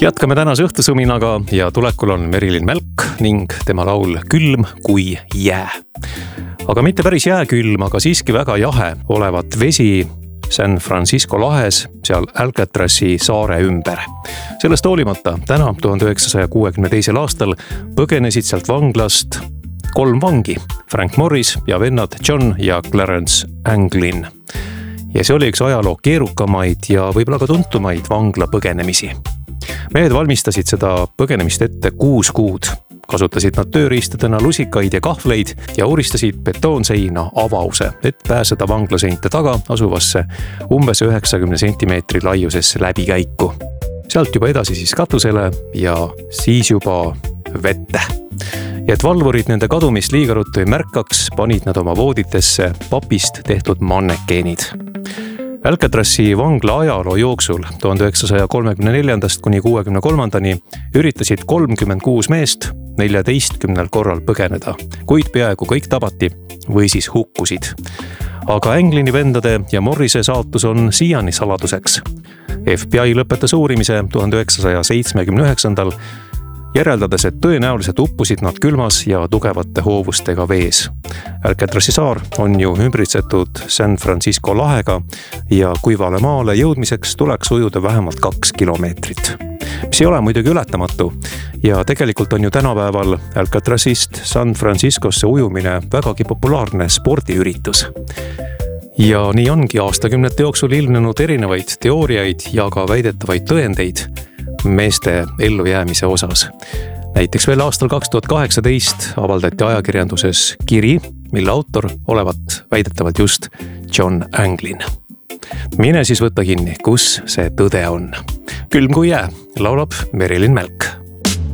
Jätkame tänase õhtusuminaga ja tulekul on Merilin Mälk ning tema laul Külm kui jää. Aga mitte päris jääkülm, aga siiski väga jahe olevat vesi San Francisco lahes, seal Alcatrazzi saare ümber. Sellest hoolimata täna 1962. aastal põgenesid sealt vanglast 3 vangi, Frank Morris ja vennad John ja Clarence Anglin. Ja see oli üks ajaloo keerukamaid ja võib-olla ka tuntumaid vangla põgenemisi. Mehed valmistasid seda põgenemist ette 6 kuud. Kasutasid nad tööriistadena lusikaid ja kahvleid ja uuristasid betoonseina avause, et pääseda vanglaseinte taga asuvasse umbes 90 sentimeetri laiusesse läbikäiku. Sealt juba edasi siis katusele ja siis juba vette. Ja et valvurid nende kadumist liiga ruttu ei märkaks, panid nad oma vooditesse papist tehtud mannekeenid. Alcatrazzi vangla ajaloo jooksul 1934. kuni 63. üritasid 36 meest 14 korral põgeneda, kuid peaaegu kõik tabati või siis hukkusid. Aga Anglini vendade ja Morrise saatus on siiani saladuseks. FBI lõpetas uurimise 1979. Järeldades, et tõenäoliselt uppusid nad külmas ja tugevate hoovustega vees. Alcatrazzi saar on ju ümbritsetud San Francisco lahega ja kuivale maale jõudmiseks tuleks ujuda vähemalt 2 kilomeetrit. Mis ei ole muidugi ületamatu ja tegelikult on ju tänapäeval Alcatrazzist San Franciscosse ujumine vägagi populaarne spordiüritus. Ja nii ongi aastakümnete jooksul ilmnenud erinevaid teooriaid ja ka väidetavaid tõendeid meeste ellujäämise osas. Näiteks veel aastal 2018 avaldati ajakirjanduses kiri, mille autor olevat väidetavalt just John Anglin. Mine siis võtta kinni, kus see tõde on. Külm kui jää, laulab Merilin Mälk.